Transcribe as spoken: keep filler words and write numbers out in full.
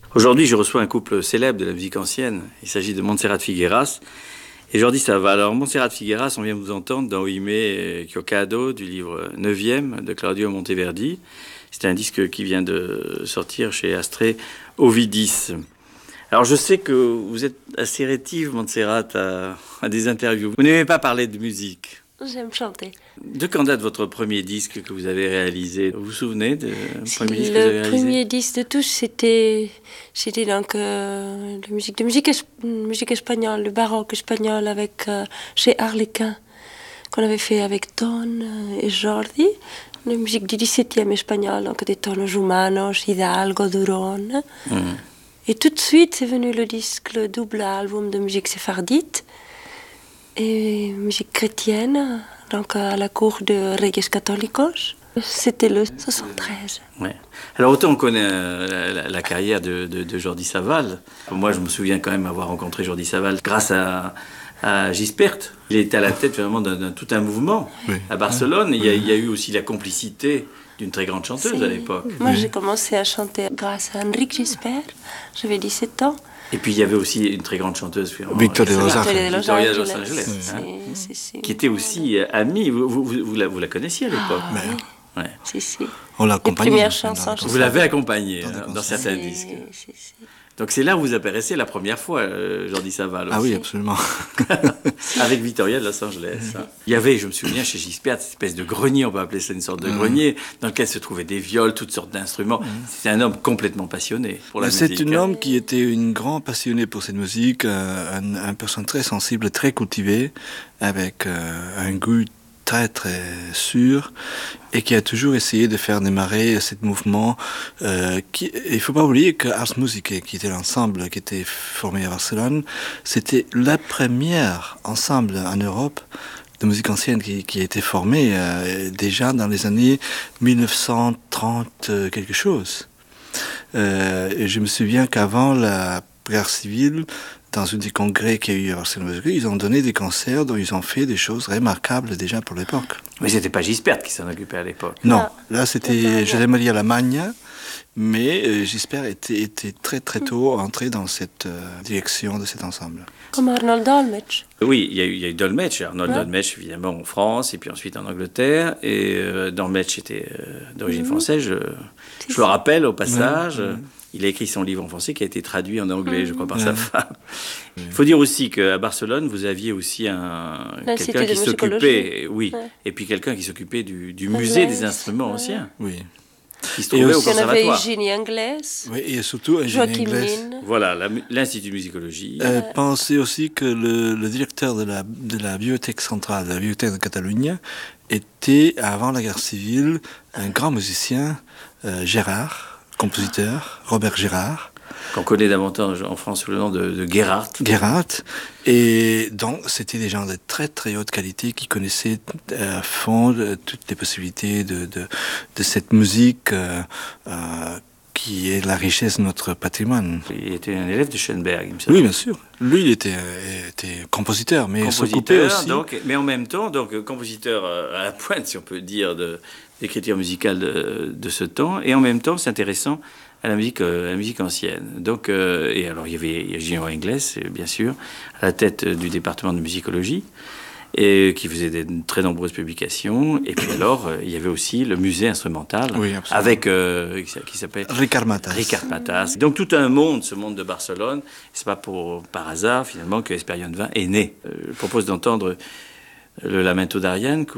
Aujourd'hui, je reçois un couple célèbre de la musique ancienne. Il s'agit de Montserrat Figueras et Jordi Savall. Alors, Montserrat Figueras, on vient vous entendre dans Oimé Chiocado du livre neuvième de Claudio Monteverdi. C'est un disque qui vient de sortir chez Astrée Ovidis. Alors, je sais que vous êtes assez rétive, Montserrat, à, à des interviews. Vous n'aimez pas parler de musique. J'aime chanter. De quand date votre premier disque que vous avez réalisé? Vous vous souvenez du premier disque que vous avez Le réalisé? premier disque de tous, c'était, c'était donc euh, la musique, de musique, es- musique espagnole, le baroque espagnol avec euh, chez Harlequin, qu'on avait fait avec Ton et Jordi. La musique du dix-septième espagnol, donc des tonos humanos, Hidalgo, Durón. Mmh. Et tout de suite, c'est venu le disque, le double album de musique séphardite et musique chrétienne, donc à la cour de Reyes Católicos. C'était le soixante-treize. Ouais. Alors autant on connaît euh, la, la, la carrière de, de, de Jordi Savall. Moi, je me souviens quand même avoir rencontré Jordi Savall grâce à, à Gispert. Il était à la tête vraiment d'un, d'un tout un mouvement. Oui. À Barcelone. Il y, a, il y a eu aussi la complicité d'une très grande chanteuse C'est... à l'époque. Moi, oui. j'ai commencé à chanter grâce à Enrique Gispert. J'avais dix-sept ans. Et puis il y avait aussi une très grande chanteuse, Victoria de Los Angeles, Victoria de Los Angeles, c'est, hein, c'est, c'est, qui était aussi amie. Vous, vous, vous, vous, la, vous la connaissiez à l'époque? Ah, oui. Ouais. Si, si. On l'a accompagnée. Les premières chansons. Vous l'avez accompagnée dans, dans, dans certains si, disques. Si, si. Donc c'est là où vous apparaissez la première fois, euh, Jordi Savall. Aussi. Ah oui, absolument. Avec Victoria de Los Angeles. Hein. Il y avait, je me souviens, chez Gispert, cette espèce de grenier, on peut appeler ça une sorte de mmh. grenier, dans lequel se trouvaient des viols, toutes sortes d'instruments. Mmh. C'était un homme complètement passionné pour la C'est musique. C'est un homme qui était une grande passionné pour cette musique, euh, un, un personne très sensible, très cultivé, avec euh, un goût très très sûr et qui a toujours essayé de faire démarrer ce mouvement. Euh, qui, il ne faut pas oublier que Ars Musicae, qui était l'ensemble qui était formé à Barcelone, c'était la première ensemble en Europe de musique ancienne qui, qui a été formé euh, déjà dans les années mille neuf cent trente euh, quelque chose. Euh, et je me souviens qu'avant la guerre civile, dans un des congrès qu'il y a eu à Barcelone, ils ont donné des concerts dont ils ont fait des choses remarquables déjà pour l'époque. Mais c'était pas Gispert qui s'en occupait à l'époque. Non, non. Là c'était José María Lamagna, mais euh, Gispert était, était très très tôt entré dans cette euh, direction de cet ensemble. Comme Arnold Dolmetsch. Oui, il y a eu, il y a eu Dolmetsch, Arnold ouais. Dolmetsch évidemment en France et puis ensuite en Angleterre. Et euh, Dolmetsch était euh, d'origine mmh. française, je, je le rappelle au passage. Mmh. Il a écrit son livre en français qui a été traduit en anglais, mmh. je crois, par mmh. sa femme. Il mmh. faut dire aussi qu'à Barcelone, vous aviez aussi un, quelqu'un qui s'occupait, oui, ouais. et puis quelqu'un qui s'occupait du, du musée des instruments ouais. anciens. Oui. Qui se trouvait au conservatoire. On avait Eugénie Anglès. Oui, et surtout Eugénie Anglès. Voilà, la, l'Institut de musicologie. Euh, pensez aussi que le, le directeur de la, de la bibliothèque centrale, de la bibliothèque de Catalogne, était, avant la guerre civile, un grand musicien, euh, Gérard, compositeur, Robert Gérard. Qu'on connaît davantage en France sous le nom de, de Gerhardt. Gerhardt. Et donc, c'était des gens de très très haute qualité qui connaissaient à fond toutes les possibilités de, de, de cette musique euh, euh, qui est la richesse de notre patrimoine. Il était un élève de Schoenberg, il me semble. Oui, bien sûr. Lui, il était, était compositeur, mais compositeur, aussi... donc, mais en même temps, donc, compositeur à la pointe, si on peut dire, de l'écriture musicale de, de ce temps, et en même temps s'intéressant à la musique, euh, à la musique ancienne. Donc, euh, et alors il y avait Eugénie Anglès, bien sûr, à la tête du département de musicologie, et qui faisait de très nombreuses publications. Et puis alors, euh, il y avait aussi le musée instrumental, oui, avec euh, qui s'appelle Ricard Matas. Ricard Matas. Donc tout un monde, ce monde de Barcelone. C'est pas pour par hasard finalement que Esperion vingt est né. Euh, je propose d'entendre le Lamento d'Ariane.